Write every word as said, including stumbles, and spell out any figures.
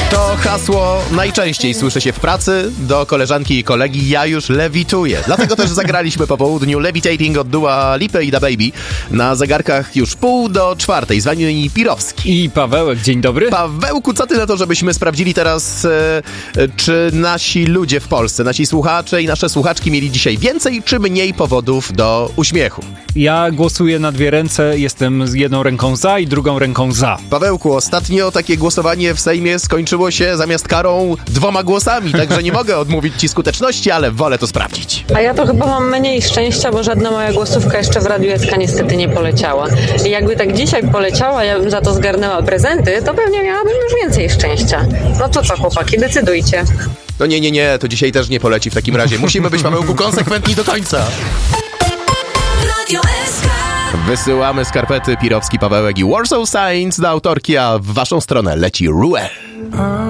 To hasło najczęściej słyszy się w pracy, do koleżanki i kolegi: ja już lewituję. Dlatego też zagraliśmy po południu Levitating od Dua Lipy i DaBaby. Na zegarkach już pół do czwartej. Z wami Pirowski i Pawełek. Dzień dobry. Pawełku, co ty na to, żebyśmy sprawdzili teraz, e, czy nasi ludzie w Polsce, nasi słuchacze i nasze słuchaczki mieli dzisiaj więcej czy mniej powodów do uśmiechu? Ja głosuję na dwie ręce, jestem z jedną ręką za i drugą ręką za. Pawełku, ostatnio takie głosowanie w Sejmie skończyło się zamiast karą dwoma głosami, także nie mogę odmówić ci skuteczności, ale wolę to sprawdzić. A ja to chyba mam mniej szczęścia, bo żadna moja głosówka jeszcze w Radiu S K niestety nie poleciała. I jakby tak dzisiaj poleciała, ja bym za to zgarnęła prezenty, to pewnie miałabym już więcej szczęścia. No to co, chłopaki, decydujcie. No nie, nie, nie, to dzisiaj też nie poleci w takim razie. Musimy być, Pawełku, konsekwentni do końca. Radio S K. Wysyłamy skarpety Pirowski, Pawełek i Warsaw Signs do autorki, a w waszą stronę leci Ruel.